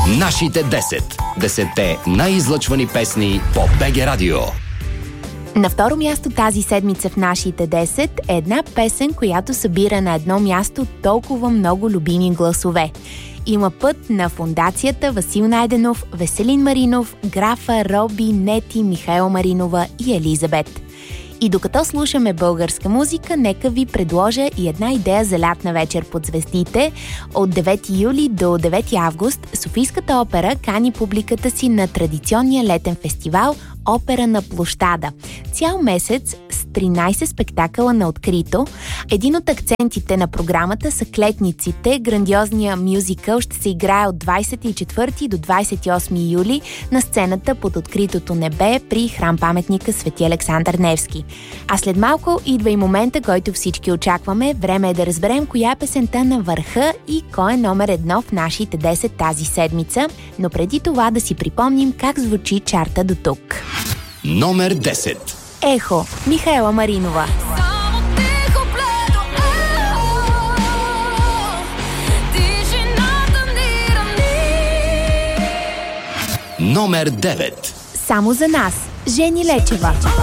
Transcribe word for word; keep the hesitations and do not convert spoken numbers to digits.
Нашите десет. Десетте най-излъчвани песни по БГ Радио. На второ място тази седмица в нашите десет е една песен, която събира на едно място толкова много любими гласове. Има път на Фондацията, Васил Найденов, Веселин Маринов, Графа, Роби, Нети, Михаел Маринова и Елизабет. И докато слушаме българска музика, нека ви предложа и една идея за лятна вечер под звездите. От девети юли до девети август Софийската опера кани публиката си на традиционния летен фестивал Опера на площада. Цял месец с тринайсет спектакъла на открито. Един от акцентите на програмата са Клетниците. Грандиозния мюзикъл ще се играе от двайсет и четвърти до двайсет и осми юли на сцената под откритото небе при храм-паметника Свети Александър Невски. А след малко идва и момента, който всички очакваме. Време е да разберем коя е песента на върха и кой е номер едно в нашите десет тази седмица. Но преди това да си припомним как звучи чарта до тук. Номер десет. Ехо, Михаела Маринова. Номер девет. Само за нас. Жени Лечева.